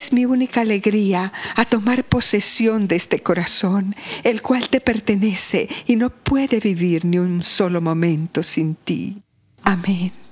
es mi única alegría, a tomar posesión de este corazón, el cual te pertenece y no puede vivir ni un solo momento sin ti. Amén.